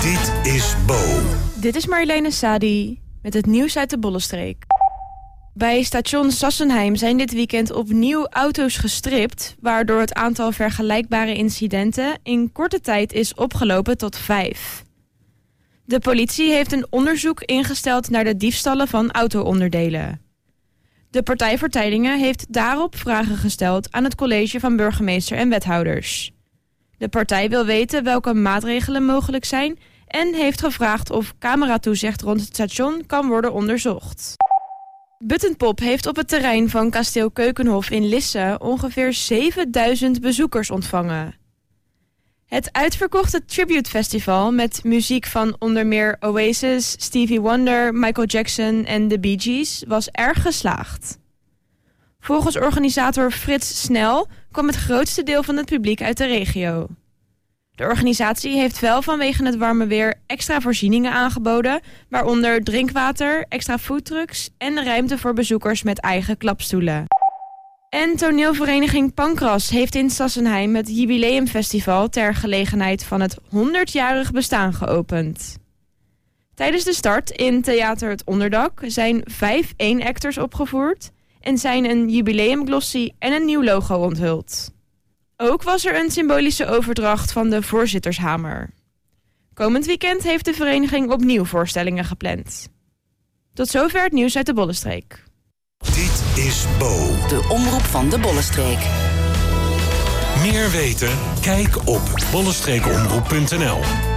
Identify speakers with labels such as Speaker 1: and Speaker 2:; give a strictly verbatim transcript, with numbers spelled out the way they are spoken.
Speaker 1: Dit is Bo.
Speaker 2: Dit is Marjoleine Sadi met het nieuws uit de Bollenstreek. Bij station Sassenheim zijn dit weekend opnieuw auto's gestript, waardoor het aantal vergelijkbare incidenten in korte tijd is opgelopen tot vijf. De politie heeft een onderzoek ingesteld naar de diefstallen van auto-onderdelen. De Partij voor Teylingen heeft daarop vragen gesteld aan het college van burgemeester en wethouders. De partij wil weten welke maatregelen mogelijk zijn en heeft gevraagd of cameratoezicht rond het station kan worden onderzocht. Buttonpop heeft op het terrein van kasteel Keukenhof in Lisse ongeveer zevenduizend bezoekers ontvangen. Het uitverkochte Tribute Festival met muziek van onder meer Oasis, Stevie Wonder, Michael Jackson en de Bee Gees was erg geslaagd. Volgens organisator Frits Snel kwam het grootste deel van het publiek uit de regio. De organisatie heeft wel vanwege het warme weer extra voorzieningen aangeboden, waaronder drinkwater, extra foodtrucks en ruimte voor bezoekers met eigen klapstoelen. En toneelvereniging Pankras heeft in Sassenheim het Jubileumfestival ter gelegenheid van het honderdjarig bestaan geopend. Tijdens de start in Theater Het Onderdak zijn vijf één-acters opgevoerd en zijn een jubileumglossy en een nieuw logo onthuld. Ook was er een symbolische overdracht van de voorzittershamer. Komend weekend heeft de vereniging opnieuw voorstellingen gepland. Tot zover het nieuws uit de Bollenstreek.
Speaker 1: Dit is Bo.
Speaker 3: De omroep van de Bollenstreek.
Speaker 1: Meer weten? Kijk op bollenstreekomroep punt n l.